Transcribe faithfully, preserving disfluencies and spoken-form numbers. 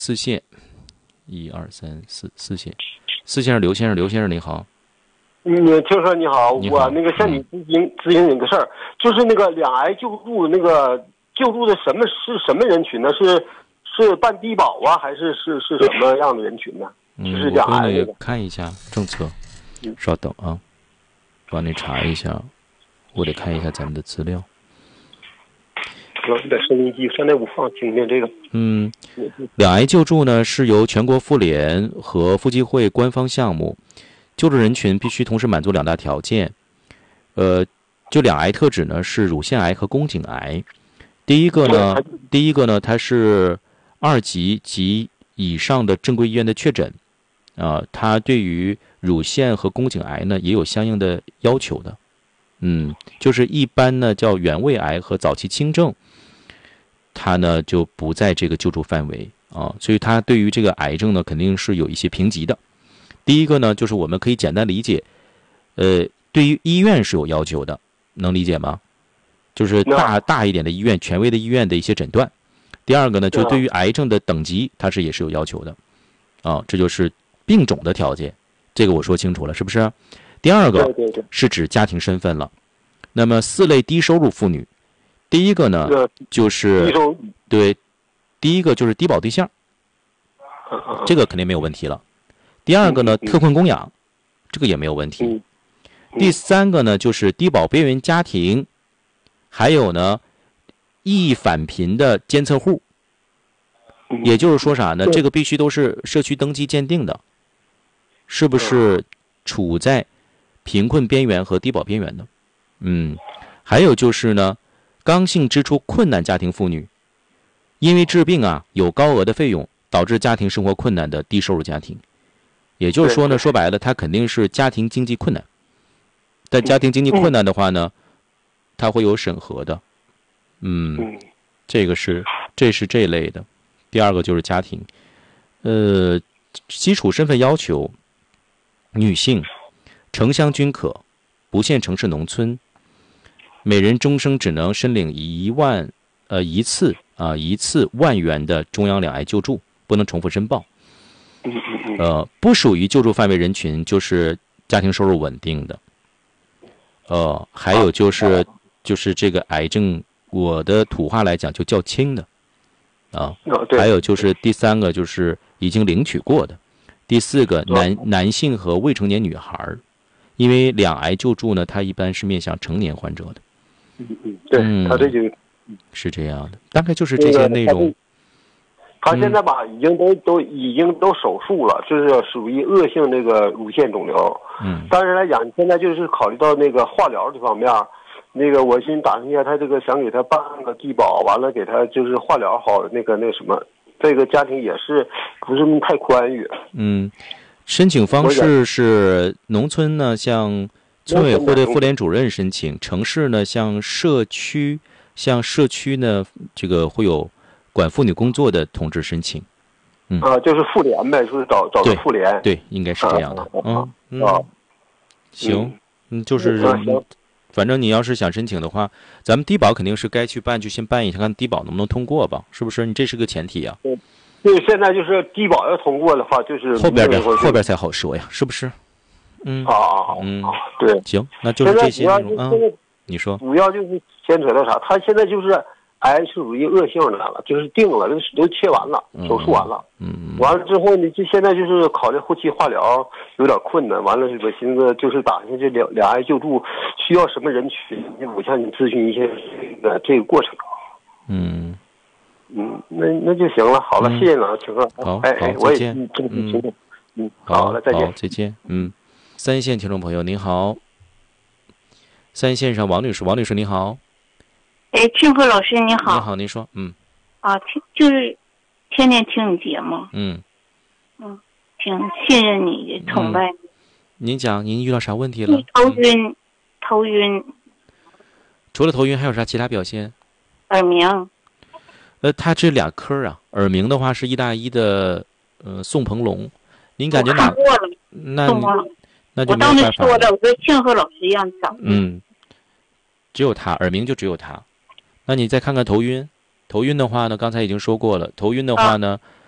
四线，一二三四四线，四线是刘先生，刘先生你好。 你听说你好， 你好我那个向你咨询、嗯、咨询你个事儿，就是那个两癌救助，那个救助的什么是什么人群呢？是是办低保啊，还是是是什么样的人群呢？ 嗯， 就是两癌那个。 看一下政策，稍等啊，帮你查一下，我得看一下咱们的资料。 你在收音机现在不放，听听这个。 嗯，两癌救助呢是由全国妇联和妇计会官方项目，救助人群必须同时满足两大条件。呃，就两癌特指呢是乳腺癌和宫颈癌。第一个呢，第一个呢它是二级及以上的正规医院的确诊，啊、呃，它对于乳腺和宫颈癌呢也有相应的要求的。嗯，就是一般呢叫原位癌和早期轻症，它呢就不在这个救助范围啊，所以它对于这个癌症呢肯定是有一些评级的。第一个呢就是我们可以简单理解，呃，对于医院是有要求的，能理解吗？就是大大一点的医院、权威的医院的一些诊断。第二个呢，就对于癌症的等级，它是也是有要求的啊，这就是病种的条件，这个我说清楚了，是不是？第二个是指家庭身份了。那么四类低收入妇女，第一个呢就是对，第一个就是低保对象，这个肯定没有问题了。第二个呢，特困供养，这个也没有问题。第三个呢，就是低保边缘家庭，还有呢，易返贫的监测户。也就是说啥呢？这个必须都是社区登记鉴定的，是不是处在贫困边缘和低保边缘的？嗯，还有就是呢，刚性支出困难家庭妇女，因为治病啊有高额的费用，导致家庭生活困难的低收入家庭。也就是说呢，说白了，他肯定是家庭经济困难。但家庭经济困难的话呢，他会有审核的。嗯，这个是这是这类的。第二个就是家庭，呃，基础身份要求，女性，城乡均可，不限城市农村，每人终生只能申领一万呃一次啊、呃、一次万元的中央两癌救助，不能重复申报。呃，不属于救助范围人群就是家庭收入稳定的。呃，还有就是就是这个癌症，我的土话来讲就较轻的。啊，还有就是第三个就是已经领取过的，第四个男男性和未成年女孩，因为两癌救助呢，它一般是面向成年患者的。 嗯嗯，对，他这就、 嗯、是这样的，大概就是这些内容。 他现在吧，已经都都已经都手术了，就是属于恶性那个乳腺肿瘤。 嗯， 当然来讲，现在就是考虑到那个化疗这方面。那个我先打听一下，他这个想给他办个低保，完了给他就是化疗好那个那什么，这个家庭也是不是太宽裕。 嗯，申请方式是农村呢向村委会的妇联主任申请，城市呢向社区向社区呢这个会有管妇女工作的同志申请。嗯啊，就是妇联呗，就是找找个妇联。 对，对应该是这样的。嗯嗯，行，嗯，就是。反正你要是想申请的话，咱们低保肯定是该去办就先办一下，看低保能不能通过吧，是不是？你这是个前提啊。 对，对，现在就是低保要通过的话，就是后边的后边才好说呀，是不是？嗯啊啊嗯， 对， 行，那就是这些内容啊。你说， 主要就是牵扯到啥？他现在就是癌是属于恶性的了，就是定了，都切完了，手术完了。 嗯嗯。 完了之后呢，就现在就是考虑后期化疗有点困难。完了，我寻思就是打听这两两癌救助需要什么人群，我向你咨询一些这个这个过程。 嗯嗯，那那就行了。好了， 嗯、 谢谢老请客。 好， 哎哎，我也嗯嗯嗯，好了，再见。 好，再见。嗯，三线听众朋友您好，三线上王女士，王女士你好。 哎，庆贺老师你好。 你好，您说。嗯。 啊，听就是天天听你节目。 嗯。 嗯，挺信任你，崇拜你。 嗯、您讲，您遇到啥问题了？ 头晕，嗯、头晕。 除了头晕，还有啥其他表现？ 耳鸣。 呃，他这俩科啊，耳鸣的话是一大一的，呃，宋鹏龙，您感觉哪？ 我看过了。 那那就我当时说了，我说庆贺老师让你找。 嗯。只有他，耳鸣就只有他。那你再看看头晕，头晕的话呢，刚才已经说过了，头晕的话呢，啊、